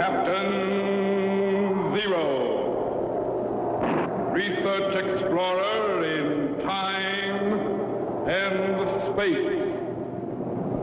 Captain Zero, research explorer in time and space.